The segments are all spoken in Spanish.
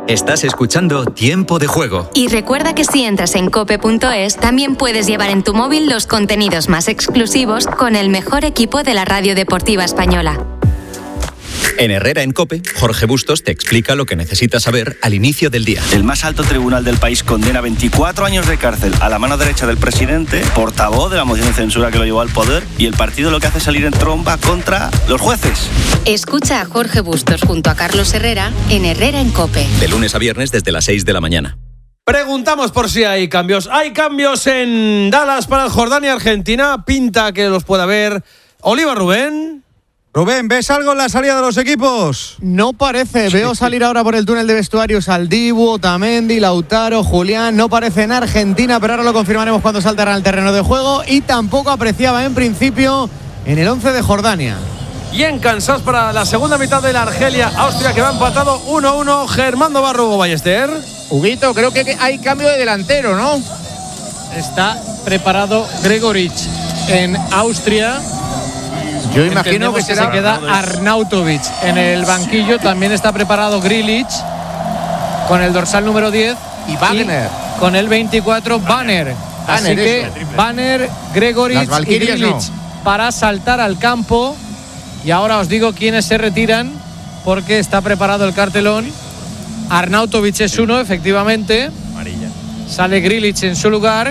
Estás escuchando Tiempo de Juego. Y recuerda que si entras en cope.es, también puedes llevar en tu móvil los contenidos más exclusivos con el mejor equipo de la radio deportiva española. En Herrera en COPE, Jorge Bustos te explica lo que necesitas saber al inicio del día. El más alto tribunal del país condena 24 años de cárcel a la mano derecha del presidente, portavoz de la moción de censura que lo llevó al poder, y el partido lo que hace es salir en tromba contra los jueces. Escucha a Jorge Bustos junto a Carlos Herrera en Herrera en COPE. De lunes a viernes desde las 6 de la mañana. Preguntamos por si hay cambios. Hay cambios en Dallas para Jordania y Argentina. Pinta que los pueda haber. Oliva, Rubén. Rubén, ¿ves algo en la salida de los equipos? No parece. Veo salir ahora por el túnel de vestuarios al Dibu, Otamendi, Lautaro, Julián. No parece en Argentina, pero ahora lo confirmaremos cuando saltarán al terreno de juego. Y tampoco apreciaba en principio en el 11 de Jordania. Y en Kansas para la segunda mitad de la Argelia-Austria, que va empatado 1-1. Germando Barrugo Ballester. Huguito, creo que hay cambio de delantero, ¿no? Está preparado Gregoritsch en Austria. Yo imagino que se queda Arnautovic en el banquillo. También está preparado Grilic con el dorsal número 10 y Wagner con el 24 Banner. Así que Banner, Gregoritsch y Grilic para saltar al campo. Y ahora os digo quiénes se retiran porque está preparado el cartelón. Arnautovic es uno, efectivamente. Amarilla. Sale Grilic en su lugar.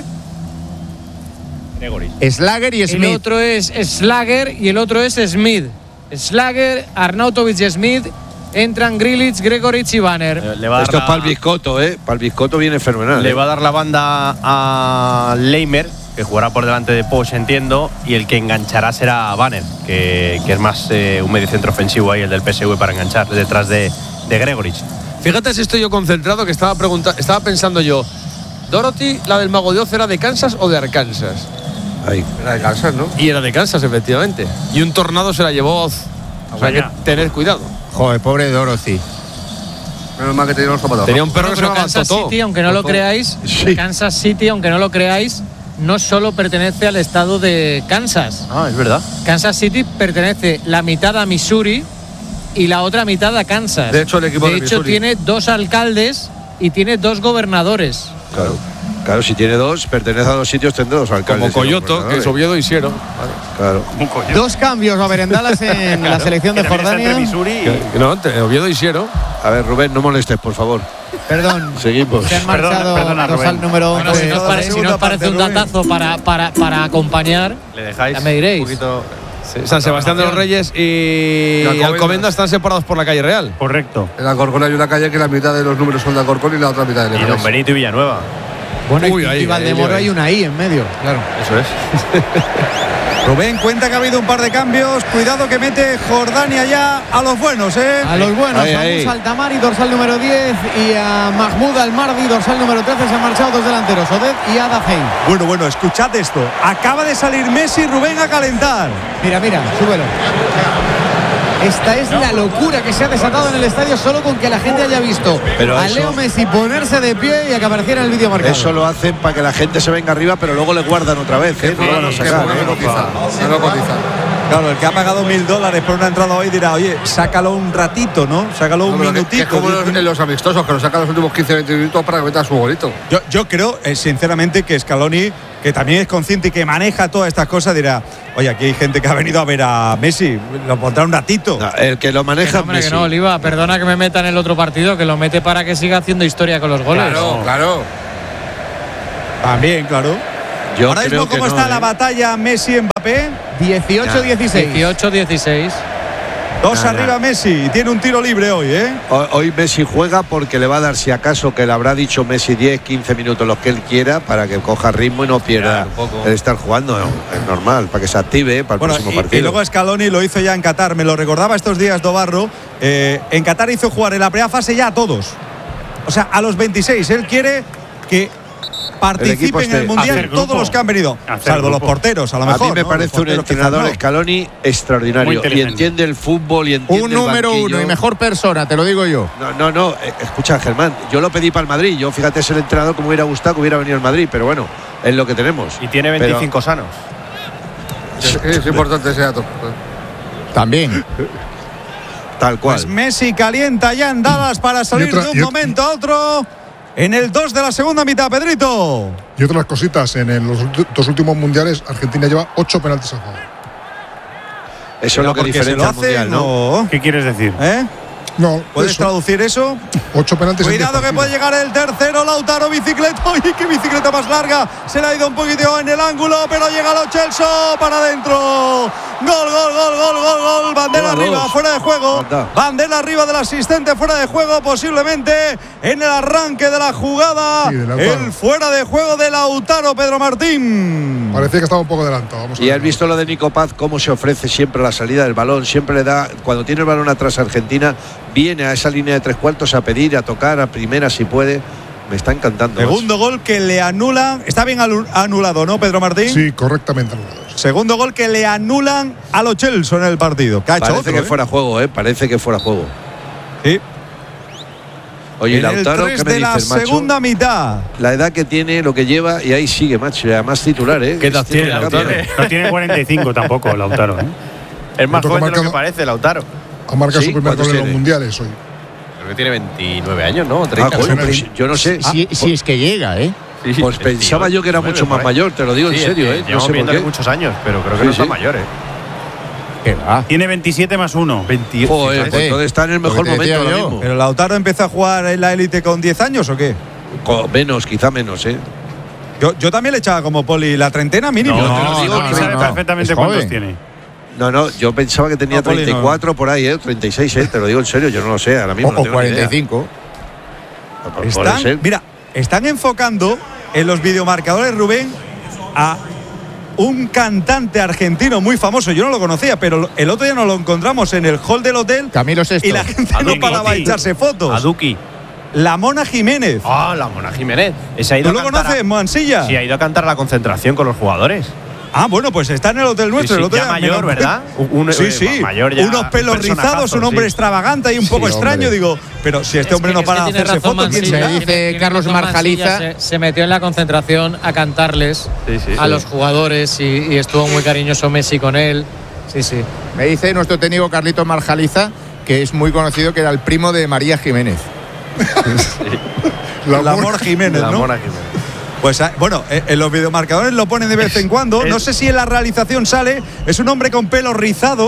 Slager y Smith. El otro es Slager y el otro es Smith. Slager, Arnautovic y Smith. Entran Grilic, Gregoritsch y Banner. Esto es para el Biscotto, ¿eh? Para el Biscotto viene fenomenal. Le va a dar la banda a Leimer, que jugará por delante de Posch, entiendo, y el que enganchará será Banner, que es más un mediocentro ofensivo ahí, el del PSV, para enganchar detrás de Gregoritsch. Fíjate si estoy yo concentrado, que estaba pensando yo, Dorothy, la del Mago de Oz, ¿era de Kansas o de Arkansas? Ahí. Era de Kansas, ¿no? Y era de Kansas, efectivamente. Y un tornado se la llevó Oz. O sea, hay que tener cuidado. Joder, pobre Dorothy. Menos mal que tenía los zapatos. Tenía un perro que se llamaba Kansas Totó. City, aunque no lo creáis, Kansas City, aunque no lo creáis, no solo pertenece al estado de Kansas. Ah, es verdad. Kansas City pertenece la mitad a Missouri y la otra mitad a Kansas. De hecho, el equipo de hecho Missouri tiene 2 alcaldes y tiene 2 gobernadores. Claro, si tiene 2, pertenece a 2 sitios, tendrá 2 alcaldes. Como Coyoto, que es Oviedo y Siero. Claro. 2 cambios va a haber en Dallas en la selección de Jordania. No, Oviedo y Siero. A ver, Rubén, no molestes, por favor. Perdón. Seguimos. Se han marchado al número 11. Bueno, si nos parece un datazo para acompañar, le dejáis ya me diréis. un poquito. San Sebastián de los Reyes y Alcobendas están separados por la calle Real. Correcto. En Alcorcón hay una calle que la mitad de los números son de Alcorcón y la otra mitad de Leganés. Y Don Benito y Villanueva. Bueno, Uy, y Valdemoro hay una I en medio. Claro. Eso es. Rubén, cuenta que ha habido un par de cambios. Cuidado que mete Jordania ya a los buenos, ¿eh? A los buenos, Ahí, a ahí. Musa Altamari, dorsal número 10, y a Mahmoud Almardi, dorsal número 13. Se han marchado 2 delanteros, Oded y Adafei. Bueno, escuchad esto. Acaba de salir Messi, Rubén, a calentar. Mira, súbelo. Esta es la locura que se ha desatado en el estadio solo con que la gente haya visto Pero a eso- Leo Messi ponerse de pie y a que apareciera el vídeo marcado. Eso lo hacen para que la gente se venga arriba, pero luego le guardan otra vez, ¿eh? No lo van a sacar. No lo cotiza. Claro, el que ha pagado $1.000 por una entrada hoy dirá, oye, sácalo un ratito, ¿no? Sácalo un minutito. Es como en los amistosos, que lo sacan los últimos 15-20 minutos para que meta su golito. Yo creo, sinceramente, que Scaloni, que también es consciente y que maneja todas estas cosas, dirá, oye, aquí hay gente que ha venido a ver a Messi, lo pondrá un ratito. No, el que lo maneja Hombre, Messi. que no, Oliva, perdona que me meta en el otro partido, que lo mete para que siga haciendo historia con los goles. Claro. También, claro. Yo Ahora mismo, creo que ¿cómo no, está la batalla Messi-Mbappé? 18-16. 18-16. 2 arriba Messi, y tiene un tiro libre hoy, ¿eh? Hoy Messi juega porque le va a dar, si acaso, que le habrá dicho Messi 10-15 minutos los que él quiera para que coja ritmo y no pierda el estar jugando. No, es normal, para que se active para el próximo partido. Y luego Scaloni lo hizo ya en Qatar, me lo recordaba estos días Dobarro. En Qatar hizo jugar en la primera fase ya a todos. O sea, a los 26. Él quiere que participen en el Mundial todos los que han venido, salvo los porteros, a lo mejor. A mí me parece un entrenador Scaloni extraordinario y entiende el fútbol y entiende un número el 1 y mejor persona, te lo digo yo. No, escucha, Germán, yo lo pedí para el Madrid. Yo, fíjate, es el entrenador que me hubiera gustado que hubiera venido al Madrid, pero bueno, es lo que tenemos. Y tiene 25 sanos. Es importante ese dato. También. Tal cual. Pues Messi calienta ya en Dallas para salir de un momento a otro en el 2 de la segunda mitad, Pedrito. Y otras cositas, en los 2 últimos mundiales, Argentina lleva 8 penaltis a favor. Eso es lo que diferencia el mundial, ¿no? ¿Qué quieres decir? No, ¿Puedes traducir eso? 8 penaltis. Cuidado que puede llegar el tercero. Lautaro, bicicleta. ¡Uy, qué bicicleta más larga! Se le ha ido un poquito en el ángulo, pero llega Lo Celso para adentro. Gol. Bandera arriba, fuera de juego. Bandera arriba del asistente, fuera de juego, posiblemente en el arranque de la jugada. Sí, el fuera de juego de Lautaro, Pedro Martín. Parecía que estaba un poco adelantado. Vamos a ver. Y has visto lo de Nico Paz, cómo se ofrece siempre a la salida del balón. Siempre le da, cuando tiene el balón atrás a Argentina, viene a esa línea de 3 cuartos a pedir, a tocar, a primera si puede. Me está encantando. Segundo gol que le anulan. Está bien anulado, ¿no, Pedro Martín? Sí, correctamente anulado. Segundo gol que le anulan a Lo Celso en el partido. Parece que fuera juego, Parece que fuera juego. Sí. Oye, en Lautaro, el 3 ¿qué me de dices, la macho? segunda mitad. La edad que tiene, lo que lleva, y ahí sigue, macho. Y además titular, ¿Qué edad tiene Lautaro? No tiene 45 tampoco, Lautaro, Es más joven de lo que parece, Lautaro. Ha marcado su primer gol en los mundiales hoy. Creo que tiene 29 años, ¿no? 30. Pues yo no sé. Si es que llega, Pues pensaba yo que era mucho más mayor, te lo digo en serio, No sé por qué. Muchos años, pero creo que no está mayor, ¿Qué va? Tiene 27 más 1. 28. Joder, pues entonces está en el mejor momento ahora mismo. ¿Pero Lautaro empezó a jugar en la élite con 10 años o qué? Menos, quizá menos, Yo también le echaba como Poli la treintena mínimo. No, sabe perfectamente cuántos tiene. No, yo pensaba que tenía 34 por ahí, 36, te lo digo en serio, yo no lo sé, ahora mismo. O 45. Están enfocando en los videomarcadores, Rubén, a un cantante argentino muy famoso. Yo no lo conocía, pero el otro día nos lo encontramos en el hall del hotel. Camilo Sesto. Y la gente no paraba de echarse fotos. Aduki. La Mona Jiménez. La Mona Jiménez. ¿Tú lo conoces, Mansilla? Sí, ha ido a cantar la concentración con los jugadores. Bueno, pues está en el hotel nuestro. Sí, el hotel ya mayor, ¿verdad? Sí. Mayor ya, unos pelos rizados, un hombre extravagante y un poco extraño. Digo, pero si este hombre no para de hacerse fotos, ¿quién será? Dice Carlos Marjaliza. Se metió en la concentración a cantarles a los jugadores y estuvo muy cariñoso Messi con él. Sí. Me dice nuestro técnico Carlitos Marjaliza que es muy conocido, que era el primo de María Jiménez. La Mona Jiménez, ¿no? La Mona Jiménez. Pues bueno, en los videomarcadores lo ponen de vez en cuando. No sé si en la realización sale. Es un hombre con pelo rizado,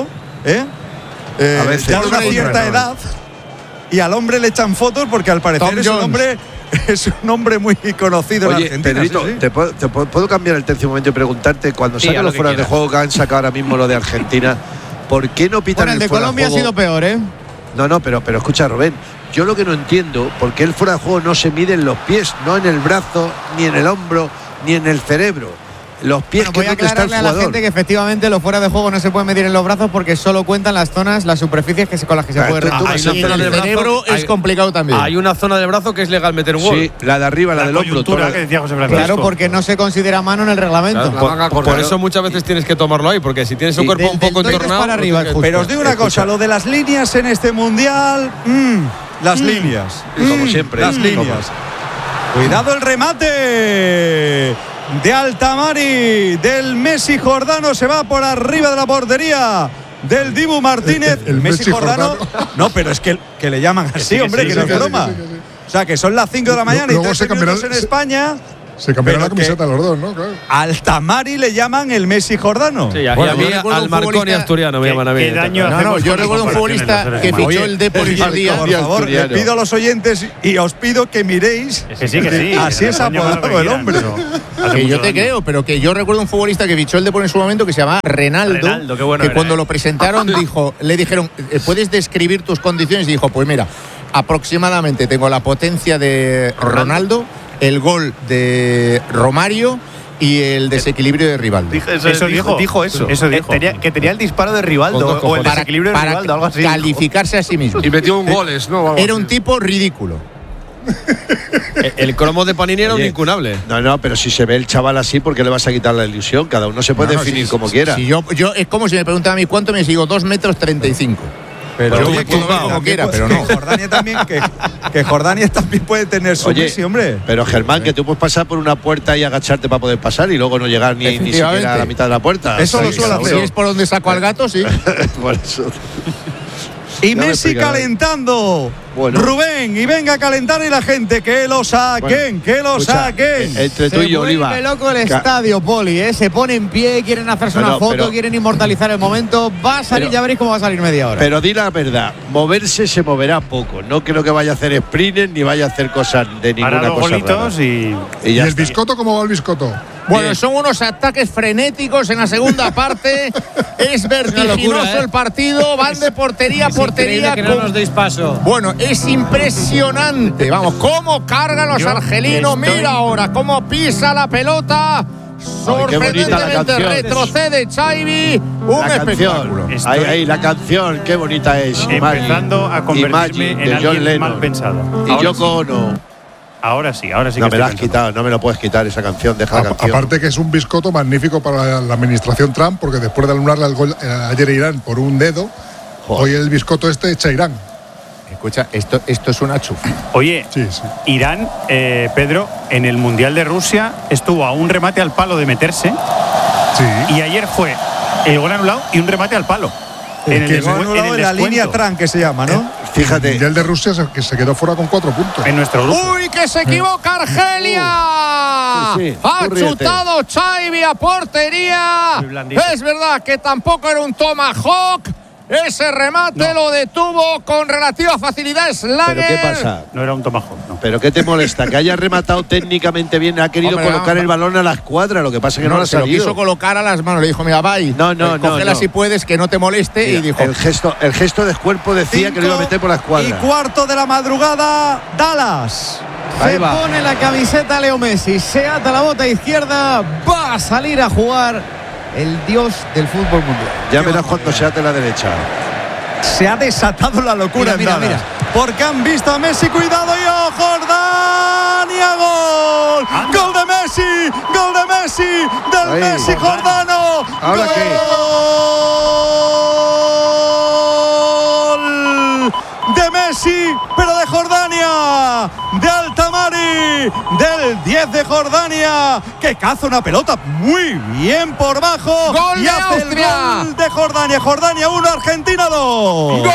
a veces. Ya de una cierta edad. Y al hombre le echan fotos porque al parecer es un hombre muy conocido en Argentina. Pedrito, ¿te puedo cambiar el tercio un momento y preguntarte, cuando sacan los fuera de juego que han sacado ahora mismo lo de Argentina, ¿por qué no pitan el de Colombia? Ha sido peor, No, pero escucha, Rubén, yo lo que no entiendo, ¿por qué el fuera de juego no se mide en los pies, no en el brazo, ni en el hombro, ni en el cerebro? Los pies, voy a aclararle a la gente que efectivamente los fuera de juego no se pueden medir en los brazos porque solo cuentan las zonas, las superficies con las que se puede retomar. El cerebro es complicado también. Hay una zona del brazo que es legal meter un gol. Sí, la de arriba, la del hombro. Que decía José Francisco. Claro, porque no se considera mano en el reglamento. Por eso muchas veces tienes que tomarlo ahí, porque si tienes un cuerpo un poco entornado. Para arriba, pero os digo una cosa, lo de las líneas en este mundial, las líneas, como siempre, las líneas. Cuidado el remate de Altamari, del Messi Jordano, se va por arriba de la portería del Dibu Martínez. El Messi Jordano. No, pero es que le llaman así, hombre, que no es broma. O sea, que son las 5 de la mañana y 3 minutos en España. Se cambiaron la camiseta los dos, ¿no? Claro. Al Tamari le llaman el Messi Jordano. Sí, y a mí al Marconi asturiano me llaman a mí. No, yo recuerdo un futbolista que fichó el Depor en su día. Por favor, le pido a los oyentes y os pido que miréis. Que sí. Así es apodado el hombre. Que yo te creo, pero que yo recuerdo un futbolista que fichó el Depor en su momento que se llamaba Renaldo, qué bueno que cuando lo presentaron le dijeron, ¿puedes describir tus condiciones? Y dijo, pues mira, aproximadamente tengo la potencia de Ronaldo, el gol de Romario y el desequilibrio de Rivaldo. Dijo eso. Que tenía el disparo de Rivaldo o el desequilibrio de Rivaldo, algo así. Calificarse a sí mismo. Y metió un goles, ¿no? Era un tipo ridículo. El cromo de Panini era un incunable. No, pero si se ve el chaval así, ¿por qué le vas a quitar la ilusión? Cada uno se puede definir como quiera. Si yo es como si me preguntan a mí cuánto me sigo, 2,35 metros. Pero yo como quiera, pero no. Jordania también, que Jordania también puede tener su Messi, hombre. Pero Germán, que tú puedes pasar por una puerta y agacharte para poder pasar y luego no llegar ni siquiera a la mitad de la puerta. Eso lo suele hacer. Si es por donde saco al gato, sí. Por eso. Y Messi calentando. Bueno. Rubén, y venga a calentar y la gente, que lo saquen, que lo saquen. Entre tú y yo, Oliva. Se vuelve loco el estadio, Poli, Se pone en pie, quieren hacerse una foto, quieren inmortalizar el momento. Va a salir, ya veréis cómo va a salir media hora. Pero di la verdad, moverse se moverá poco. No creo que vaya a hacer sprinters ni vaya a hacer cosas de ninguna cosa rara. ¿Y el Biscotto cómo va el Biscotto? Bueno, son unos ataques frenéticos en la segunda parte. Es vertiginoso el partido. Van de portería a portería. Que no nos deis paso. Bueno, es impresionante. Vamos, cómo cargan los argelinos. Mira ahora cómo pisa la pelota. Sorprendentemente retrocede Xavi. Un espectáculo. Ahí la canción, qué bonita es. Empezando a convertirme en alguien mal pensado. Y Yoko Ono. Ahora sí. No me la has quitado, no me lo puedes quitar esa canción, deja la canción. Aparte que es un Biscotto magnífico para la administración Trump, porque después de anularle el gol ayer a Irán por un dedo, hoy el Biscotto echa a Irán. Escucha, esto es una chufa. Oye, sí. Irán, Pedro, en el Mundial de Rusia estuvo a un remate al palo de meterse. Sí. Y ayer fue el gol anulado y un remate al palo. El gol anulado en la línea Trump, que se llama, ¿no? Fíjate. El Mundial de Rusia que se quedó fuera con 4 puntos. En nuestro grupo. ¡Uy, que se equivoca Argelia! Ha chutado Xavi a portería. Es verdad que tampoco era un tomahawk. Ese remate lo detuvo con relativa facilidad Slager. ¿Pero qué pasa? No era un tomahawk, no. ¿Pero qué te molesta? Que haya rematado técnicamente bien. Ha querido colocar el balón a la escuadra. Lo que pasa es que no lo ha salido. Lo quiso colocar a las manos. Le dijo, mira, vai. Cógela si puedes, que no te moleste. Mira, y dijo. El gesto de cuerpo decía que lo iba a meter por la escuadra. Y cuarto de la madrugada, Dallas. Se pone la camiseta Leo Messi. Se ata la bota izquierda. Va a salir a jugar el dios del fútbol mundial. Ya verás cuando se ate la derecha. Se ha desatado la locura en Dallas. Porque han visto a Messi, cuidado, y Jordania, gol. Gol de Messi, del Messi Jordano. ¿Ahora gol de Messi, pero de Jordania, de Altamari, del 10 de Jordania, que caza una pelota muy bien por bajo. ¡Gol de Austria! El gol de Jordania. Jordania 1, Argentina 2. ¡Gol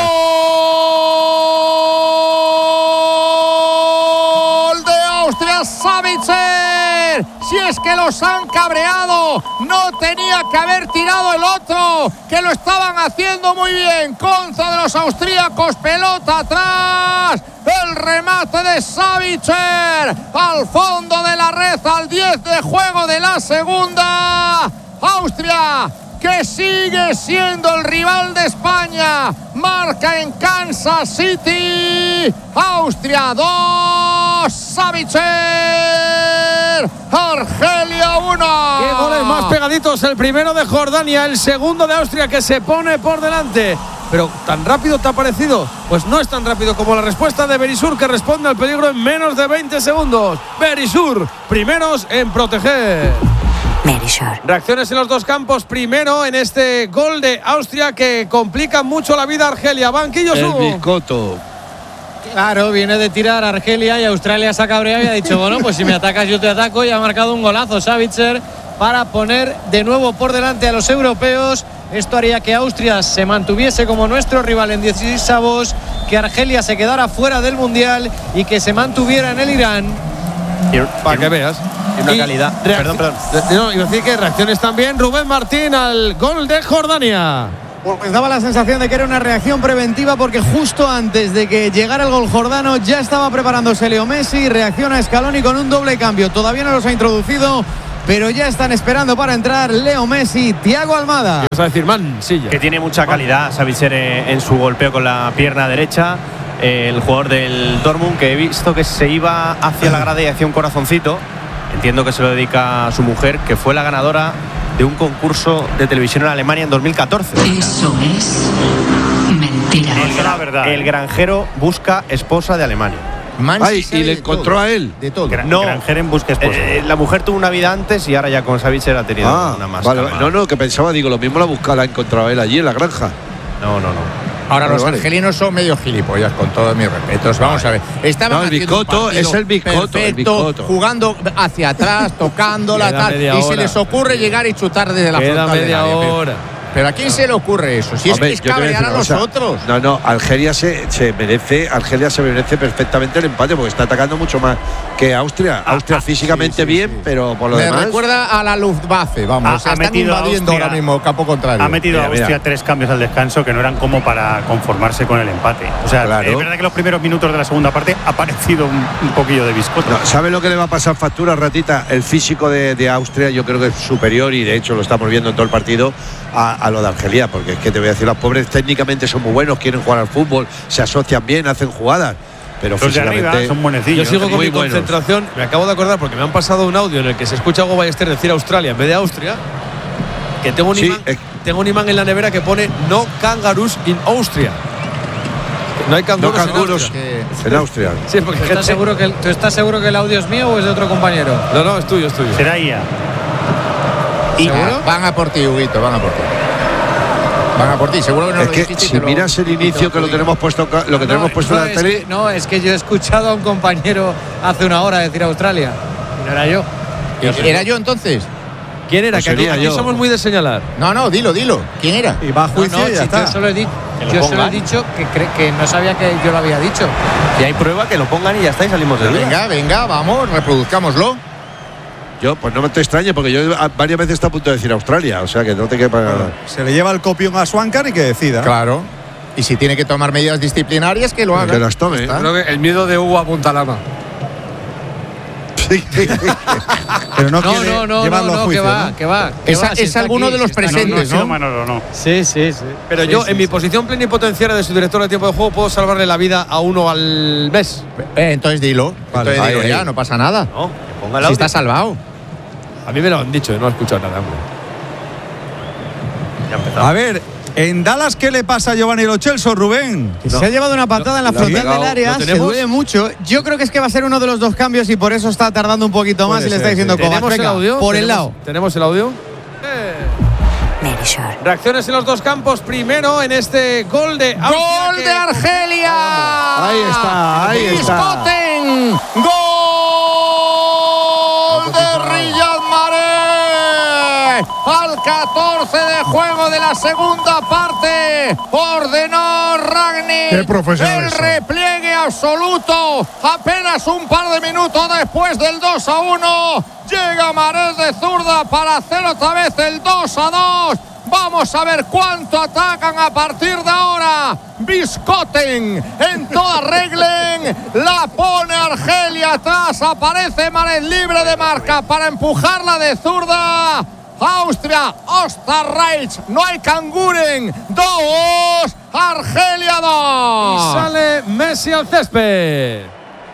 de Austria, Sabitzer! Si es que los han cabreado, no tenía que haber tirado el otro, que lo estaban haciendo muy bien. Contra de los austríacos, pelota atrás. El remate de Sabitzer al fondo de la red, al 10 de juego de la segunda. Austria, que sigue siendo el rival de España, marca en Kansas City. Austria 2, Sabitzer. Argelia 1. Qué goles más pegaditos. El primero de Jordania, el segundo de Austria, que se pone por delante. Pero ¿tan rápido te ha parecido? Pues no es tan rápido como la respuesta de Berisur, que responde al peligro en menos de 20 segundos. Berisur, primeros en proteger. Berisur. Reacciones en los dos campos. Primero en este gol de Austria que complica mucho la vida a Argelia. Banquillo el Biscotto. Claro, viene de tirar Argelia y Australia se ha cabreado y ha dicho, bueno, pues si me atacas yo te ataco, y ha marcado un golazo Sabitzer para poner de nuevo por delante a los europeos. Esto haría que Austria se mantuviese como nuestro rival en 16avos, que Argelia se quedara fuera del Mundial y que se mantuviera en el Irán. Para que veas. Una calidad. Perdón. No, iba a decir que reacciones también. Rubén Martín al gol de Jordania. Pues daba la sensación de que era una reacción preventiva, porque justo antes de que llegara el gol jordano ya estaba preparándose Leo Messi. Reacciona Scaloni con un doble cambio. Todavía no los ha introducido, pero ya están esperando para entrar Leo Messi, Thiago Almada. ¿Qué vas a decir, Mansilla? Que tiene mucha calidad Sabitzer en su golpeo con la pierna derecha. El jugador del Dortmund, que he visto que se iba hacia la grada y hacía un corazoncito. Entiendo que se lo dedica a su mujer, que fue la ganadora de un concurso de televisión en Alemania en 2014. Eso es mentira. No es la verdad. El granjero busca esposa de Alemania. Y le encontró a él. De todo. Granjero en busca esposa. La mujer tuvo una vida antes y ahora ya con Sabitzer ha tenido una más. Vale. No, que pensaba, digo, lo mismo la buscaba, la ha encontrado él allí en la granja. No. Ahora los argelinos son medio gilipollas, con todos mis respetos. Vamos a ver. Estaban el Biscotto es el Biscotto. Perfecto, jugando hacia atrás, tocándola, tal. Y se les ocurre llegar y chutar desde la frontal. Queda media hora. ¿Pero a quién se le ocurre eso? Si Hombre, es cabrear a los otros. No, Argelia se merece perfectamente el empate porque está atacando mucho más que Austria. Austria físicamente bien, pero por lo demás. Me recuerda a la Luftwaffe, vamos. Están invadiendo ahora mismo campo contrario. Ha metido a Austria 3 cambios al descanso que no eran como para conformarse con el empate. O sea, claro. Es verdad que los primeros minutos de la segunda parte ha parecido un poquillo de biscoto. No, ¿sabe lo que le va a pasar factura, Ratita? El físico de Austria yo creo que es superior y de hecho lo estamos viendo en todo el partido a lo de Argelia, porque es que te voy a decir, los pobres técnicamente son muy buenos, quieren jugar al fútbol, se asocian bien, hacen jugadas, pero los físicamente de arriba son buenecillos. Yo sigo con mi concentración, me acabo de acordar porque me han pasado un audio en el que se escucha a Hugo Ballester decir Australia en vez de Austria, que tengo un imán en la nevera que pone no kangaroos in Austria. No hay canguros en Austria. Sí, porque ¿Tú estás seguro que el audio es mío o es de otro compañero? No, es tuyo. Será IA. ¿Seguro? Van a por ti, Huguito, van a por ti. Van a por ti, seguro que no es lo que dijiste. Si miras el inicio que lo tenemos puesto en la tele. Es que yo he escuchado a un compañero hace una hora decir Australia. Y no era yo. ¿Era yo entonces? ¿Quién era? Pues que aquí somos muy de señalar. No, dilo. ¿Quién era? Y va a juicio y ya está. Yo solo he dicho que no sabía que yo lo había dicho. Si hay prueba, que lo pongan y ya está y salimos de duda. Venga, vamos, reproduzcámoslo. Yo, pues no me te extrañe, porque yo varias veces está a punto de decir Australia, o sea que no te quepa nada. Se le lleva el copión a Swankar y que decida. Claro. Y si tiene que tomar medidas disciplinarias, que lo haga. Que las tome. Creo que el miedo de Hugo apunta a Lama. Pero no llevarlo a juicio, que va. Es alguno de los presentes, ¿no? No. Sí. Pero yo, en mi posición plenipotenciaria de su director de tiempo de juego, puedo salvarle la vida a uno al mes. Entonces dilo. Vale, entonces ya, no pasa nada. No, póngalo. Si está salvado. A mí me lo han dicho, no he escuchado nada, hombre. Ya empezamos. A ver, en Dallas, ¿qué le pasa a Giovanni Lo Celso, Rubén? Se ha llevado una patada en la frontal del área, se duele mucho. Yo creo que es que va a ser uno de los dos cambios y por eso está tardando un poquito más y le está diciendo Kovac. ¿Tenemos el audio? Por el lado. ¿Tenemos el audio? Reacciones en los dos campos. Primero en este gol de Austria. ¡Gol de Argelia! Ahí está. Biscoten. ¡Gol de Riyad Mahrez! Al 14 de juego de la segunda parte, ordenó Rangnick Qué profesional el eso. repliegue absoluto. Apenas un par de minutos después del 2-1, llega Mahrez de zurda para hacer otra vez el 2-2. Vamos a ver cuánto atacan a partir de ahora. Biscoten en toda regla. La pone Argelia atrás. Aparece Mahrez libre de marca para empujarla de zurda. Austria, Osterreich, no hay Kanguren. 2, Argelia 2. Y sale Messi al césped.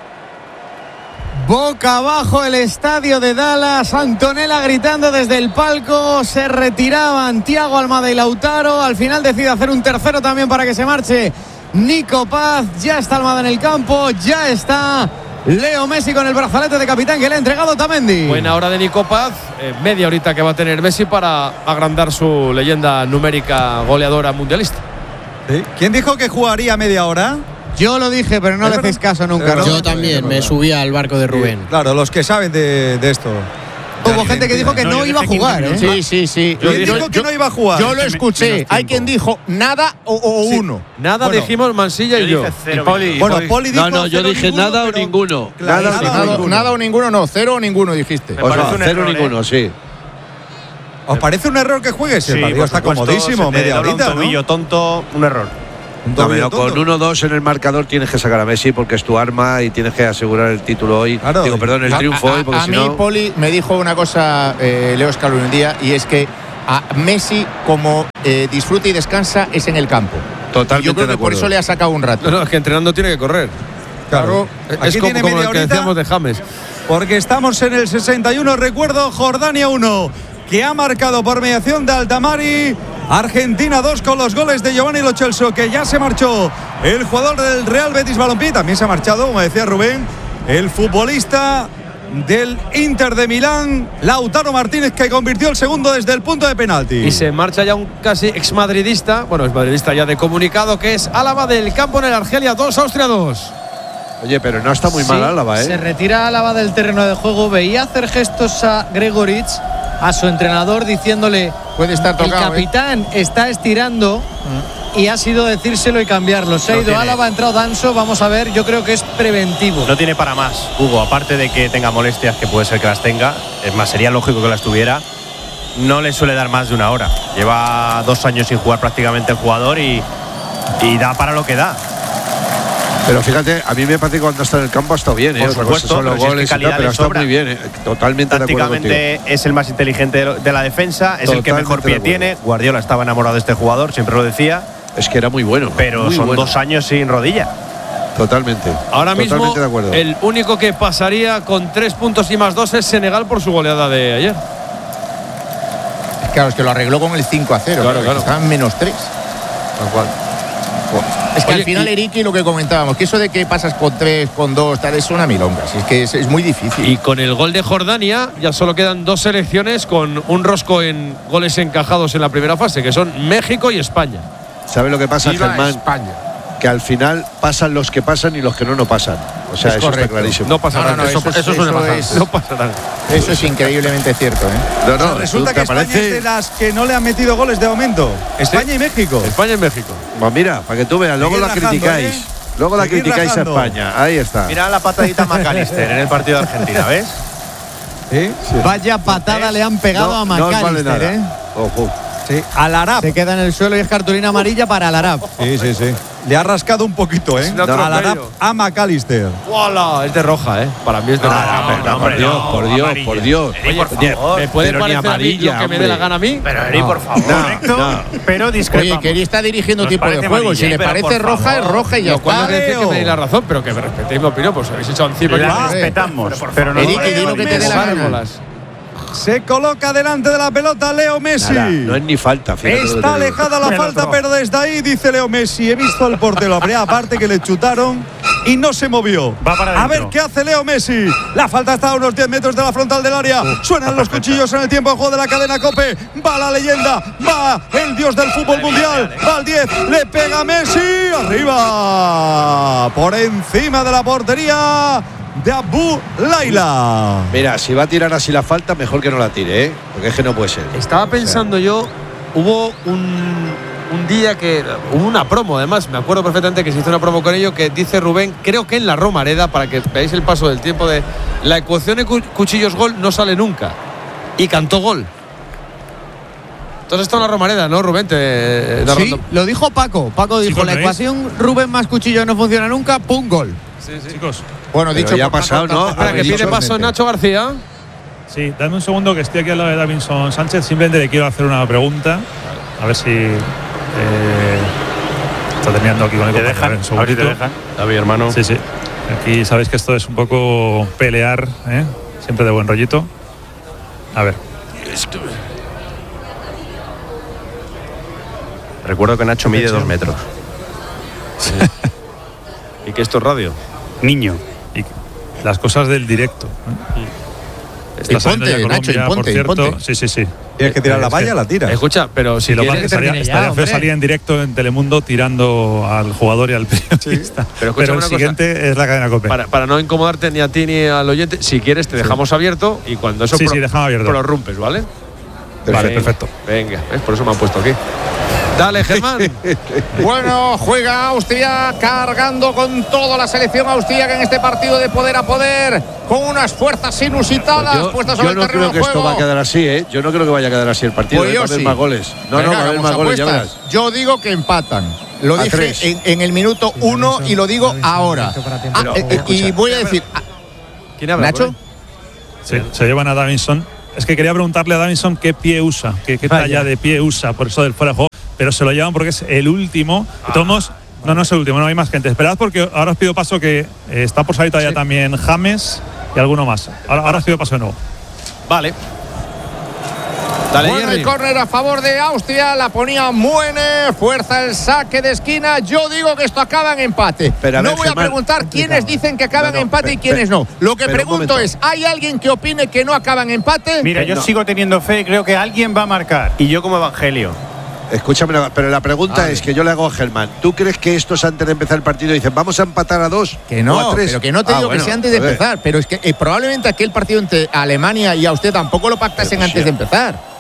Boca abajo el estadio de Dallas. Antonella gritando desde el palco. Se retiraban Thiago Almada y Lautaro. Al final decide hacer un tercero también para que se marche Nico Paz. Ya está Almada en el campo. Ya está Leo Messi con el brazalete de capitán que le ha entregado Otamendi. Buena hora de Nico Paz. Media horita que va a tener Messi para agrandar su leyenda numérica goleadora mundialista. ¿Sí? ¿Quién dijo que jugaría media hora? Yo lo dije, pero no le hacéis caso nunca, ¿no? Yo también me subí al barco de Rubén. Claro, los que saben de esto. Hubo gente que dijo que no iba a jugar, ¿eh? Sí. ¿Quién dijo que no iba a jugar? Yo lo escuché. Hay quien dijo nada o uno. Nada, bueno, dijimos Mansilla y yo. Poli dijo No, yo dije ninguno, nada o pero ninguno. Claro, Nada o ninguno, no. 0 o ninguno dijiste. O sea, 0 o ninguno, sí. ¿Os parece un error que juegues? El partido está comodísimo, media horita, un tobillo tonto, un error. No, pero con 1-2 en el marcador tienes que sacar a Messi porque es tu arma y tienes que asegurar el título hoy. Claro. Digo, perdón, el triunfo hoy, porque a si mí, no… Poli, me dijo una cosa, Leo Scaloni un día, y es que a Messi, como disfruta y descansa, es en el campo. Totalmente. Yo creo que por eso le ha sacado un rato. No, es que entrenando tiene que correr. Claro. Es como lo que decíamos de James. Porque estamos en el 61, recuerdo, Jordania 1, que ha marcado por mediación de Altamari. Argentina 2 con los goles de Giovanni Lo Celso, que ya se marchó el jugador del Real Betis Balompié. También se ha marchado, como decía Rubén, el futbolista del Inter de Milán, Lautaro Martínez, que convirtió el segundo desde el punto de penalti. Y se marcha ya un casi exmadridista, bueno, exmadridista ya de comunicado, que es Álava del campo en el Argelia 2, Austria 2. Oye, pero no está muy mal Álava, ¿eh? Se retira Álava del terreno de juego. Veía hacer gestos a Gregoritsch, a su entrenador, diciéndole Puede estar tocado. El capitán está estirando y ha sido decírselo y cambiarlo. Se ha ido Álava, ha entrado Danso. Vamos a ver, yo creo que es preventivo. No tiene para más, Hugo, aparte de que tenga molestias, que puede ser que las tenga. Es más, sería lógico que las tuviera. No le suele dar más de una hora. Lleva 2 años sin jugar prácticamente el jugador y da para lo que da. Pero fíjate, a mí me parece que cuando está en el campo ha estado bien, Por supuesto, son los goles y tal, pero está muy bien, totalmente de acuerdo contigo. Tácticamente es el más inteligente de la defensa, es el que mejor pie tiene. Guardiola estaba enamorado de este jugador, siempre lo decía. Es que era muy bueno. Pero muy son bueno. 2 años sin rodilla. Totalmente. Ahora totalmente mismo, de acuerdo. el único que pasaría con 3 puntos y más 2 es Senegal por su goleada de ayer. Claro, es que lo arregló con el 5-0. Claro. Estaban -3. Tal cual. Es que al final, Eriki, lo que comentábamos, que eso de que pasas con 3, con 2, tal, es una milonga. Es que es muy difícil. Y con el gol de Jordania ya solo quedan 2 selecciones con un rosco en goles encajados en la primera fase, que son México y España. ¿Sabes lo que pasa, Germán? España. Que al final pasan los que pasan y los que no pasan. O sea, eso está clarísimo. No pasa nada. Eso suele pasar. No pasa nada. Eso es increíblemente cierto, ¿eh? No, resulta que España es de las que no le han metido goles de momento. España y México. España y México. Pues mira, para que tú veas, luego la criticáis. Luego la criticáis a España. Ahí está. Mira la patadita a McAllister en el partido de Argentina, ¿ves? Sí. Vaya patada le han pegado a McAllister, no vale Ojo. Sí, al Arab. Se queda en el suelo y es cartulina amarilla para el Arab. Sí. Le ha rascado un poquito, ¿eh? Al Arab a McAllister. ¡Wala! Es de roja, ¿eh? Para mí es de roja. Por Dios. Oye, por favor. ¿Me puede parecer amarilla, lo que me dé la gana a mí? Pero Eri, por favor. Correcto, pero discrepamos. Oye, que Eri está dirigiendo tipo de juego. Si le parece roja, es roja y ya está. ¿Cuándo decir que me deis la razón? Pero que me respetéis mi opinión, pues habéis echado encima. La respetamos, pero no. Eri, que di lo que te dé la gana. Se coloca delante de la pelota Leo Messi. Nada, no es ni falta. Está alejada la falta, pero desde ahí dice Leo Messi: he visto al portero, habría aparte que le chutaron y no se movió. A ver qué hace Leo Messi. La falta está a unos 10 metros de la frontal del área. Suenan los cuchillos en el tiempo de juego de la cadena COPE. Va la leyenda, va el dios del fútbol mundial. Va al 10, le pega Messi. Arriba, por encima de la portería de Abu Laila. Mira, si va a tirar así la falta, mejor que no la tire, ¿eh? Porque es que no puede ser. Estaba pensando yo, hubo un día que hubo una promo, además, me acuerdo perfectamente que se hizo una promo con ello, que dice Rubén, creo que en la Romareda, para que veáis el paso del tiempo, de la ecuación de cuchillos gol no sale nunca. Y cantó gol. Entonces está en la Romareda, ¿no, Rubén? Sí, lo dijo Paco. Paco dijo, la ecuación Rubén más cuchillo no funciona nunca, ¡pum! Gol. Sí. Chicos. Bueno, dicho ya ha pasado, ¿no? Espera, que pide paso Nacho García. Sí, dame un segundo que estoy aquí al lado de Davinson Sánchez. Simplemente le quiero hacer una pregunta. A ver si está terminando aquí con el compañero. A ver si te dejan. David, hermano. Sí. Aquí sabéis que esto es un poco pelear, ¿eh? Siempre de buen rollito. A ver. Recuerdo que Nacho mide 2 metros. ¿Y que esto es radio? Niño. Y las cosas del directo. Está saliendo ya Colombia, por cierto. Sí. Tienes que tirar la valla, la tira. Escucha, pero si lo quieres, estaría feo salir en directo en Telemundo tirando al jugador y al periodista. Sí, pero el siguiente es la cadena COPE. Para no incomodarte ni a ti ni al oyente, si quieres te dejamos abierto y cuando eso dejamos abierto. Lo rompes, ¿vale? Perfecto. Venga, por eso me han puesto aquí. Dale, Germán. Bueno, juega Austria cargando con toda la selección austríaca en este partido de poder a poder, con unas fuerzas inusitadas puestas sobre el terreno de juego. Yo no creo que esto va a quedar así, ¿eh? Yo no creo que vaya a quedar así el partido. Pues va a haber más goles. No, va a haber más goles, ya verás. Yo digo que empatan. Lo dije en el minuto 1 y lo digo ahora. Y voy a decir… ¿Quién habla? ¿Nacho? Sí, se llevan a Davinson. Es que quería preguntarle a Davinson qué pie usa, qué talla de pie usa, por eso del fuera de juego. Pero se lo llevan porque es el último. Tomos, no es el último, no hay más gente. Esperad porque ahora os pido paso que está por salir todavía también James y alguno más. Ahora os pido paso de nuevo. Vale. Dale, bueno, el córner a favor de Austria, la ponía Muene, fuerza el saque de esquina. Yo digo que esto acaba en empate. No voy a preguntar quiénes dicen que acaba en empate y quiénes no. Lo que pregunto es, ¿hay alguien que opine que no acaba en empate? Mira, yo sigo teniendo fe y creo que alguien va a marcar. Y yo como Evangelio. Escúchame, pero la pregunta es que yo le hago a Germán. ¿Tú crees que estos antes de empezar el partido dicen vamos a empatar a 2 que no, o a 3? Pero que no te digo que sea antes de empezar. Pero es que probablemente aquel partido entre Alemania y Austria tampoco lo pactasen antes de empezar.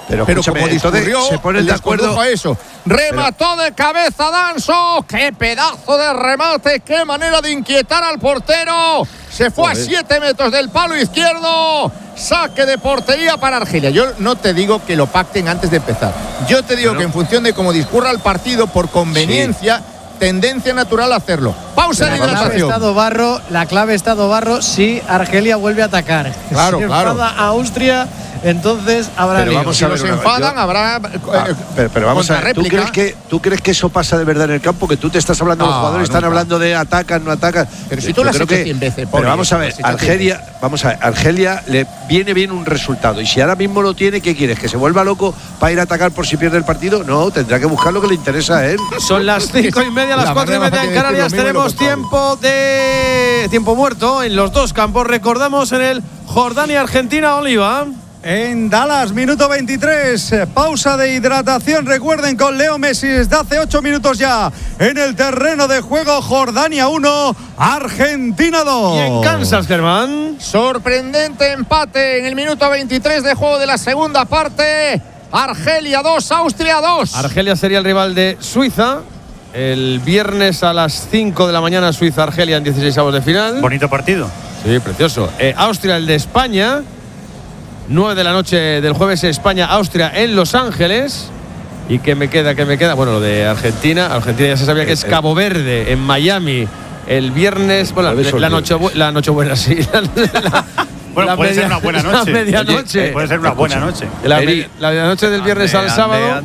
Pero como discurrió, se ponen de acuerdo a eso. Remató de cabeza Danso. ¡Qué pedazo de remate! ¡Qué manera de inquietar al portero! Se fue a 7 metros del palo izquierdo. Saque de portería para Argelia. Yo no te digo que lo pacten antes de empezar. Yo te digo que en función de cómo discurra el partido, por conveniencia, tendencia natural a hacerlo. Pausa de hidratación. La clave está Barro si Argelia vuelve a atacar. Claro, si enfada a Austria, entonces habrá pero vamos si los enfadan, habrá pero vamos a ver, ¿tú crees que eso pasa de verdad en el campo? Que tú te estás hablando, los jugadores están hablando de atacan, no atacan. Pero si tú lo has hecho 100 veces. Pero vamos a ver, Argelia le viene bien un resultado. Y si ahora mismo lo tiene, ¿qué quieres? ¿Que se vuelva loco para ir a atacar por si pierde el partido? No, tendrá que buscar lo que le interesa a él. Son las 5:30, las 4:30 en Canarias. Tenemos tiempo muerto en los dos campos. Recordamos en el Jordania-Argentina, Oliva. En Dallas, minuto 23, pausa de hidratación. Recuerden, con Leo Messi desde hace 8 minutos ya en el terreno de juego. Jordania 1, Argentina 2. Y en Kansas, Germán. Sorprendente empate en el minuto 23 de juego de la segunda parte. Argelia 2, Austria 2. Argelia sería el rival de Suiza. El viernes a las 5 de la mañana, Suiza-Argelia en 16avos de final. Bonito partido. Sí, precioso. Austria, el de España. 9 de la noche del jueves, España-Austria en Los Ángeles. ¿Y qué me queda? Bueno, lo de Argentina. Argentina ya se sabía que es Cabo Verde, en Miami, el viernes. Bueno, la Nochebuena, sí. Bueno, puede ser una buena noche. La medianoche. Puede ser una buena noche. La medianoche del viernes al sábado.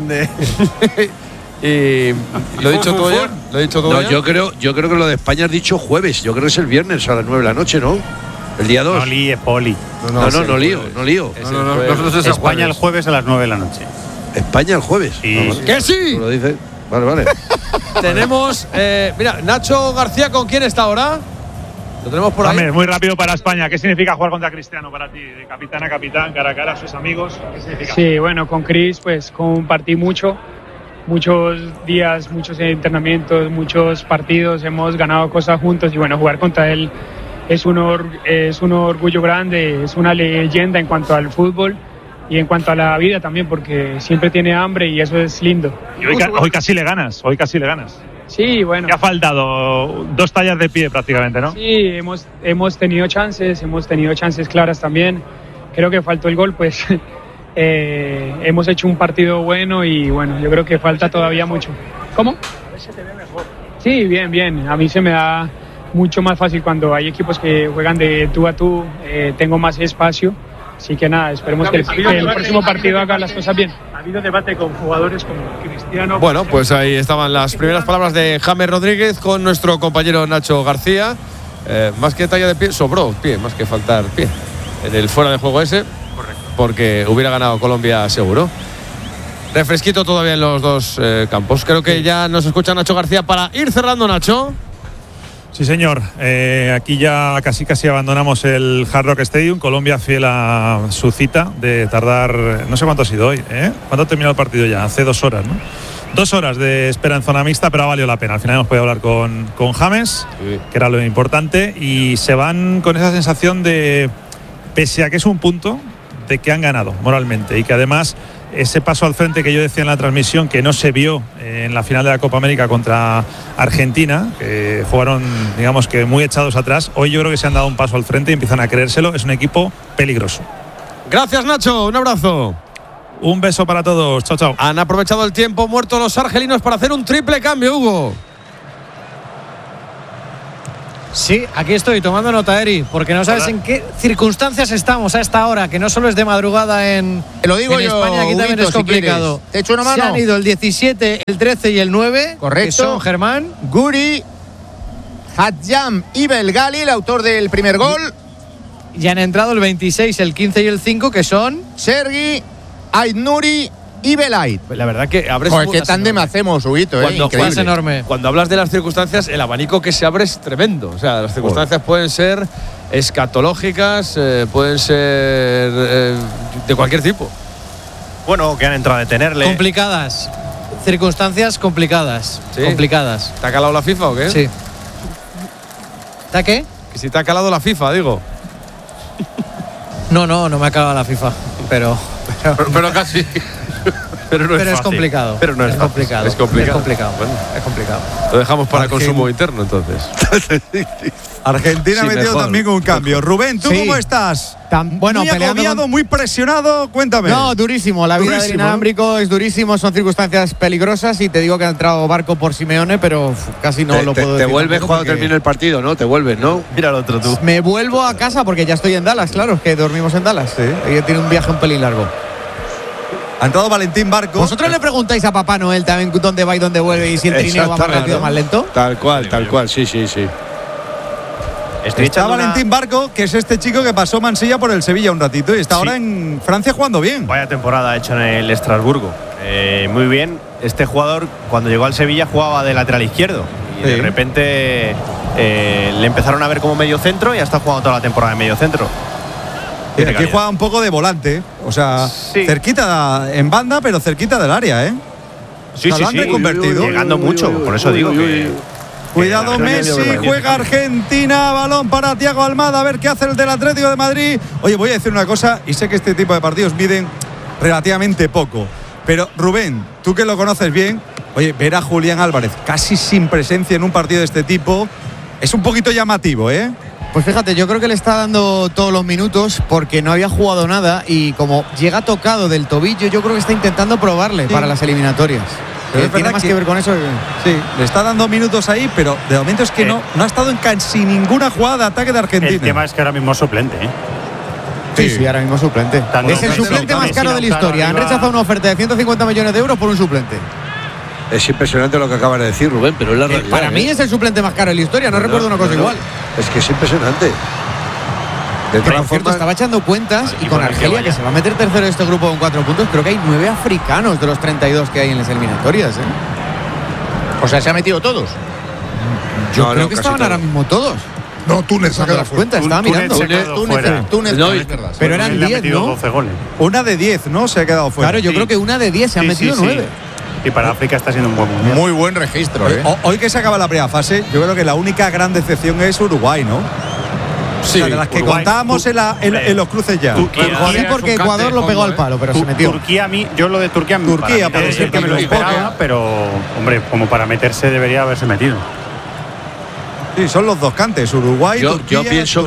Y lo he dicho todo ya. No, yo creo que lo de España has dicho jueves. Yo creo que es el viernes a las 9 de la noche, ¿no? El día 2. No líes, Poli. No lío. Nosotros es España el jueves a las 9 de la noche. ¿España el jueves? Sí. ¡Que sí! Lo dice. Vale. Tenemos, mira, Nacho García, ¿con quién está ahora? Lo tenemos por ahí. Muy rápido para España. ¿Qué significa jugar contra Cristiano para ti? De capitán a capitán, cara a cara a sus amigos. ¿Qué significa? Sí, bueno, con Chris pues compartí muchos días, muchos entrenamientos, muchos partidos, hemos ganado cosas juntos y bueno, jugar contra él es un orgullo grande, es una leyenda en cuanto al fútbol y en cuanto a la vida también, porque siempre tiene hambre y eso es lindo. Y hoy casi le ganas, Sí, bueno. Te ha faltado 2 tallas de pie prácticamente, ¿no? Sí, hemos tenido chances claras también. Creo que faltó el gol, pues hemos hecho un partido bueno y bueno, yo creo que falta todavía mucho. ¿Cómo? Se te ve mejor. Sí, bien. A mí se me da mucho más fácil cuando hay equipos que juegan de tú a tú, tengo más espacio, así que nada, esperemos que el próximo partido haga las cosas bien. Ha habido debate con jugadores como Cristiano. Bueno, pues ahí estaban las primeras palabras de James Rodríguez con nuestro compañero Nacho García. Más que talla de pie, sobró pie, más que faltar pie en el fuera de juego ese. Correcto. Porque hubiera ganado Colombia seguro. Refresquito todavía en los dos campos. Creo que ya nos escucha Nacho García para ir cerrando, Nacho. Sí, señor. Aquí ya casi abandonamos el Hard Rock Stadium. Colombia fiel a su cita de tardar, no sé cuánto ha sido hoy, ¿Cuándo ha terminado el partido ya? Hace 2 horas, ¿no? 2 horas de espera en zona mixta, pero ha valido la pena. Al final hemos podido hablar con James, que era lo importante, y se van con esa sensación de, pese a que es un punto, de que han ganado moralmente y que además ese paso al frente que yo decía en la transmisión, que no se vio en la final de la Copa América contra Argentina, que jugaron, digamos que muy echados atrás, hoy yo creo que se han dado un paso al frente y empiezan a creérselo. Es un equipo peligroso. Gracias, Nacho, un abrazo. Un beso para todos, chao. Han aprovechado el tiempo muerto los argelinos para hacer un triple cambio, Hugo. Sí, aquí estoy tomando nota, Eri, porque no sabes en qué circunstancias estamos a esta hora, que no solo es de madrugada en España, aquí también es complicado. ¿Te echo una mano? Se han ido el 17, el 13 y el 9. Correcto. Que son, Germán, Guri, Hadjam y Belgali, el autor del primer gol. Y han entrado el 26, el 15 y el 5, que son Sergi, Aidnuri y Belait. La verdad que abres. Joder, qué tándem hacemos, Huguito, increíble. Es enorme. Cuando hablas de las circunstancias, el abanico que se abre es tremendo. O sea, las circunstancias pueden ser escatológicas, pueden ser de cualquier tipo. Bueno, que han entrado a detenerle. Complicadas. Circunstancias complicadas. Sí. Complicadas. ¿Te ha calado la FIFA o qué? Sí. ¿Te ha qué? Que si te ha calado la FIFA, digo. No me ha calado la FIFA, pero Pero casi. Pero no es fácil. complicado. Pero no es complicado. Es complicado. Bueno, es complicado. Lo dejamos para consumo interno, entonces. Argentina Sí, metió mejor. también un cambio. Rubén, ¿tú Sí. cómo estás? Bueno, muy peleando agobiado, muy presionado. Cuéntame. No, durísimo. La vida del Durísimo, inalámbrico es durísimo. Son circunstancias peligrosas y te digo que ha entrado Barco por Simeone, pero casi no lo puedo Te decir. vuelves tampoco cuando porque termine el partido, ¿no? Te vuelves, ¿no? Mira el otro tú. Me vuelvo a casa porque ya estoy en Dallas, claro, que dormimos en Dallas. Ella tiene un viaje un pelín largo. Ha entrado Valentín Barco. ¿Vosotros le preguntáis a Papá Noel también dónde va y dónde vuelve y si el trineo va más rápido o más lento? Tal cual, sí. Está Valentín Barco, que es este chico que pasó Mansilla por el Sevilla un ratito y está ahora en Francia jugando bien. Vaya temporada ha hecho en el Estrasburgo. Muy bien. Este jugador, cuando llegó al Sevilla, jugaba de lateral izquierdo. Y de repente le empezaron a ver como medio centro y ha estado jugando toda la temporada en medio centro. Y aquí juega un poco de volante, o sea, cerquita en banda, pero cerquita del área, ¿eh? Sí, o sea, sí, lo han reconvertido. Llegando mucho, por eso digo que… Cuidado Messi, juega Argentina, balón para Thiago Almada, a ver qué hace el del Atlético de Madrid. Oye, voy a decir una cosa, y sé que este tipo de partidos miden relativamente poco, pero Rubén, tú que lo conoces bien, oye, ver a Julián Álvarez casi sin presencia en un partido de este tipo es un poquito llamativo, ¿eh? Pues fíjate, yo creo que le está dando todos los minutos porque no había jugado nada y como llega tocado del tobillo, yo creo que está intentando probarle para las eliminatorias. Pero es tiene verdad más que ver con eso. Sí, le está dando minutos ahí, pero de momento es que no ha estado en casi ninguna jugada de ataque de Argentina. El tema es que ahora mismo es suplente, ¿eh? Sí, ahora mismo suplente. Es el suplente más caro de la historia. Han rechazado una oferta de 150 millones de euros por un suplente. Es impresionante lo que acabas de decir, Rubén, pero es la realidad. Para mí es el suplente más caro de la historia, no recuerdo una cosa igual. Es que es impresionante. De todas formas, estaba echando cuentas y con Argelia, que se va a meter tercero de este grupo con 4 puntos, creo que hay 9 africanos de los 32 que hay en las eliminatorias. O sea, ¿se ha metido todos? Yo creo que estaban ahora mismo todos. No, Túnez ha quedado fuera. Estaba mirando. Túnez, pero eran 10, ¿no? 12 goles. Una de 10, ¿no? Se ha quedado fuera. Claro, yo creo que una de 10 se han metido 9. Y para África está siendo un buen mundial. Muy buen registro, ¿eh? Hoy que se acaba la primera fase, yo creo que la única gran decepción es Uruguay, ¿no? Sí, o sea, de las que Uruguay, contábamos en los cruces ya. Sí, porque Ecuador lo pegó al palo, pero se metió. Turquía, yo lo de Turquía puede ser que me lo esperaba, pero hombre, como para meterse debería haberse metido. Sí, son los dos cantes, Uruguay, Turquía. Yo pienso que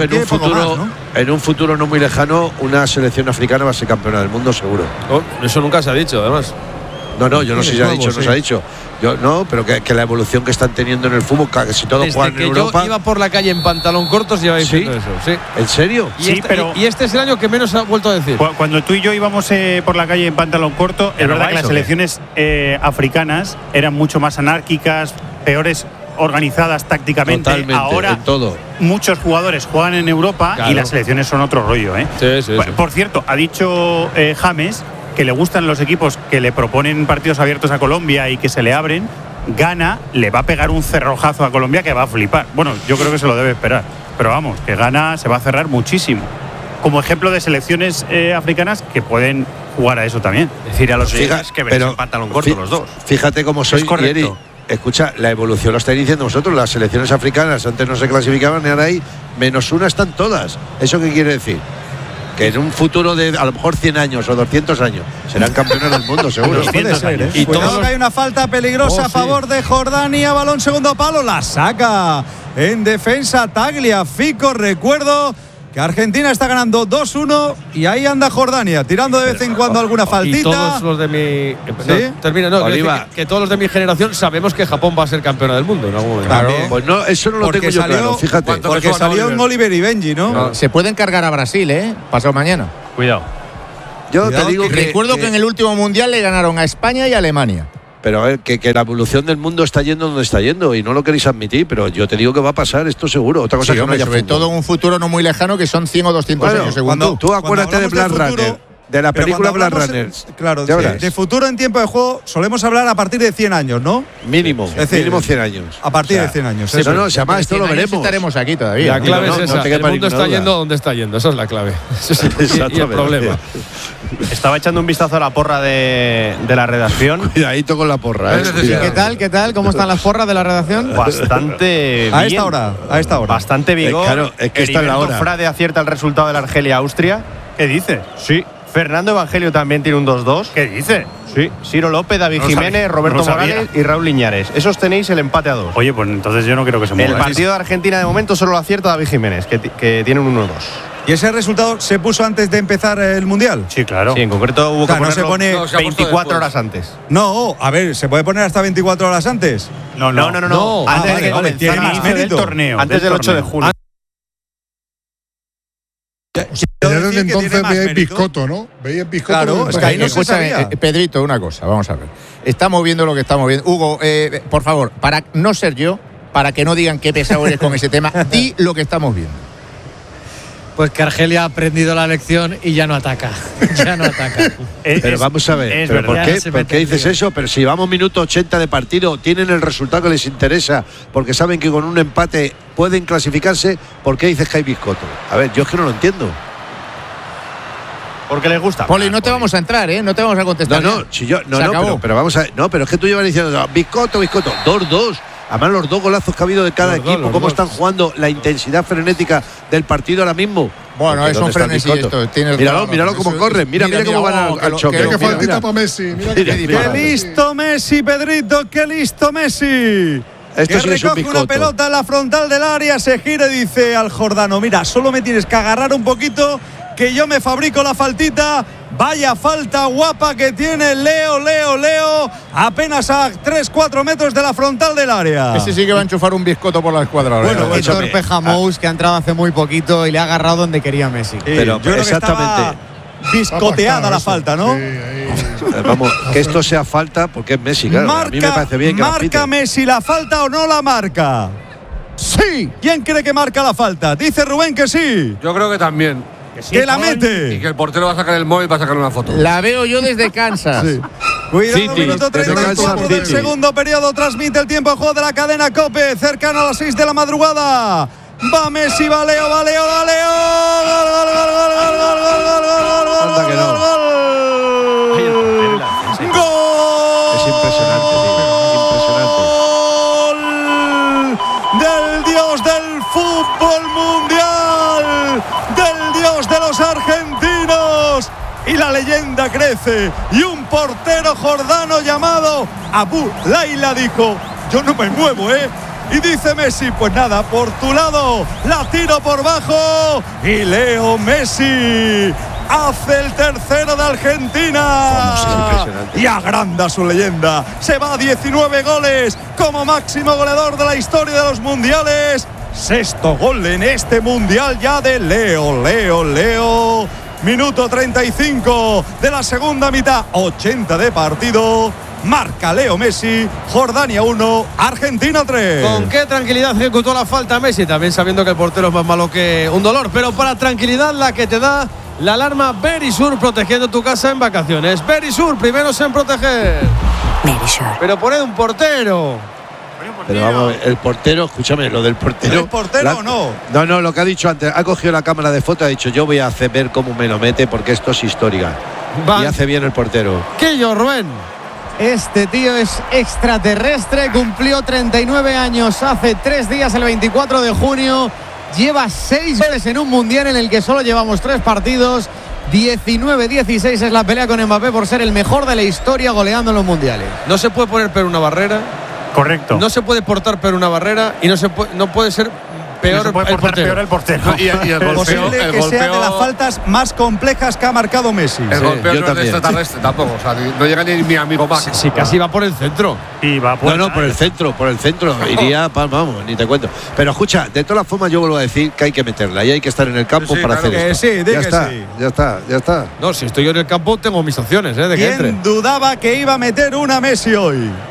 en un futuro no muy lejano, una selección africana va a ser campeona del mundo, seguro. Eso nunca se ha dicho, además. No, yo no sé si se ha dicho. Yo no, pero que la evolución que están teniendo en el fútbol, casi todos juegan en Europa. Yo iba por la calle en pantalón corto, y iba diciendo eso. Sí. ¿En serio? Sí, pero y este es el año que menos ha vuelto a decir. Cuando tú y yo íbamos por la calle en pantalón corto, es verdad que las selecciones africanas eran mucho más anárquicas, peores organizadas tácticamente. Totalmente, ahora en todo. Muchos jugadores juegan en Europa y las selecciones son otro rollo, ¿eh? Sí. Por cierto, ha dicho James que le gustan los equipos que le proponen partidos abiertos a Colombia y que se le abren. Ghana le va a pegar un cerrojazo a Colombia que va a flipar. Bueno, yo creo que se lo debe esperar. Pero vamos, que Ghana se va a cerrar muchísimo. Como ejemplo de selecciones africanas que pueden jugar a eso también. Decir a los chicos que ven en pantalón corto los dos. Fíjate cómo soy, correcto. Escucha, la evolución lo estáis diciendo vosotros. Las selecciones africanas antes no se clasificaban y ahora ahí -1 están todas. ¿Eso qué quiere decir? Que en un futuro de a lo mejor 100 años o 200 años serán campeones del mundo, seguro. Puede ser, ¿eh? Y cuidado que hay una falta peligrosa a favor de Jordania. Balón segundo palo, la saca en defensa Tagliafico. Recuerdo que Argentina está ganando 2-1 y ahí anda Jordania, tirando de vez en cuando alguna faltita. Y todos los de mi… ¿Sí? Que todos los de mi generación sabemos que Japón va a ser campeona del mundo en algún momento. Claro. Pues no, eso no lo tengo yo claro, fíjate. Porque salió en Oliver y Benji, ¿no? Se pueden cargar a Brasil, pasado mañana. Cuidado. Yo te digo recuerdo que en el último mundial le ganaron a España y a Alemania. Pero a ver, que la evolución del mundo está yendo donde está yendo y no lo queréis admitir, pero yo te digo que va a pasar esto seguro. Otra cosa que no haya sobre fútbol. todo en un futuro no muy lejano que son 100 o 200 años según tú acuérdate de Blade Runner. De la película Blade Runner. Claro, de futuro en tiempo de juego solemos hablar a partir de 100 años, ¿no? Mínimo, es decir, mínimo 100 años. A partir de 100 años. Sí, no, se llama, esto lo veremos. Estaremos aquí todavía. La clave es esa, el mundo está yendo donde está yendo, esa es la clave. Y el problema. Estaba echando un vistazo a la porra de la redacción. Cuidadito con la porra. ¿Qué tal? ¿Cómo están las porras de la redacción? Bastante bien. A esta hora. Bastante vigor. Claro, es que está en la hora. Frade acierta el resultado de la Argelia-Austria. ¿Qué dice? Sí. Fernando Evangelio también tiene un 2-2. ¿Qué dice? Sí, Ciro López, David Jiménez, Roberto Morales y Raúl Liñares. Esos tenéis el empate a 2. Oye, pues entonces yo no creo que se mueva. El partido de Argentina de momento solo lo acierta David Jiménez, que tiene un 1-2. ¿Y ese resultado se puso antes de empezar el Mundial? Sí, claro. Sí, en concreto hubo que no se pone 24 horas antes. No, a ver, ¿se puede poner hasta 24 horas antes? No. Antes de que vale, tiene más del mérito. torneo. Antes del 8 de julio. Ya desde entonces veíais Biscotto, ¿no? Veíais Biscotto. Claro, es que ahí no se sabía. Pedrito, una cosa, vamos a ver. Estamos viendo lo que estamos viendo. Hugo, por favor, para no ser yo, para que no digan qué pesado eres con ese tema, di lo que estamos viendo. Pues que Argelia ha aprendido la lección y ya no ataca. Ya no ataca. Pero vamos a ver, ¿pero por qué dices eso? Pero si llevamos minuto 80 de partido, tienen el resultado que les interesa, porque saben que con un empate pueden clasificarse, ¿por qué dices que hay Biscotto? A ver, yo es que no lo entiendo. Porque les gusta. Poli, no te vamos a entrar, ¿eh? No te vamos a contestar. Pero vamos a ver. No, pero es que tú llevas diciendo Biscotto, 2-2. Además, los 2 golazos que ha habido de cada equipo, cómo están jugando, la intensidad frenética del partido ahora mismo. Bueno, es un frenesí esto. Míralo cómo corren. Mira cómo van al choque. Qué faltita para Messi. ¡Qué listo Messi, Pedrito! ¡Qué listo Messi! Esto sí recoge una pelota en la frontal del área, se gira y dice al jordano: mira, solo me tienes que agarrar un poquito, que yo me fabrico la faltita. Vaya falta guapa que tiene Leo, apenas a 3-4 metros de la frontal del área. Ese sí que va a enchufar un Biscotto por la escuadra. Bueno, el torpe Jamous, que ha entrado hace muy poquito y le ha agarrado donde quería Messi. Pero yo creo exactamente. Que biscoteada la falta, ¿no? Vamos, que esto sea falta porque es Messi, claro. A mí me parece bien que ¿Marca Messi la falta o no la marca? Sí. ¿Quién cree que marca la falta? Dice Rubén que sí. Yo creo que también. Que la mete. Y que el portero va a sacar el móvil para sacar una foto. La veo yo desde Kansas. Sí. Cuidado, minuto 34 del segundo periodo. Transmite el tiempo de juego de la cadena COPE. Cercano a las 6 de la madrugada. Va Messi, va Leo. Anda que no. ¡Gol! Es impresionante, Impresionante. Del dios del fútbol mundial. Del dios de los argentinos. Y la leyenda crece. Y un portero jordano llamado Abu Laila dijo: yo no me muevo, Y dice Messi: pues nada, por tu lado, la tiro por bajo. Y Leo Messi hace el tercero de Argentina. Y agranda su leyenda. Se va a 19 goles como máximo goleador de la historia de los mundiales. 6º gol en este mundial ya de Leo. Minuto 35 de la segunda mitad, 80 de partido. Marca Leo Messi, Jordania 1, Argentina 3. Con qué tranquilidad ejecutó la falta Messi, también sabiendo que el portero es más malo que un dolor, pero para tranquilidad la que te da la alarma Verisur, protegiendo tu casa en vacaciones. Verisur, primeros en proteger. Verisur. Pero poned un portero. Pero vamos a ver, el portero, escúchame, lo del portero. ¿El portero o no? No, lo que ha dicho antes, ha cogido la cámara de foto, ha dicho: yo voy a hacer ver cómo me lo mete porque esto es histórica. Y hace bien el portero. ¿Qué yo, Rubén? Este tío es extraterrestre, cumplió 39 años hace 3 días, el 24 de junio. Lleva 6 goles en un mundial en el que solo llevamos 3 partidos. 19-16 es la pelea con Mbappé por ser el mejor de la historia goleando en los mundiales. No se puede poner pero una barrera. Correcto. No se puede portar pero una barrera y no puede ser peor, no se puede portar peor el portero. Y el golpeo, posible que sea de las faltas más complejas que ha marcado Messi. El golpeo no es de extraterrestre tampoco. O sea, no llega ni mi amigo Max. Sí, casi va por el centro. Y va por por el centro. Iría, vamos, ni te cuento. Pero escucha, de todas las formas yo vuelvo a decir que hay que meterla y hay que estar en el campo para hacer esto. Ya está. No, si estoy yo en el campo tengo mis opciones, de que entre. ¿Quién dudaba que iba a meter una Messi hoy?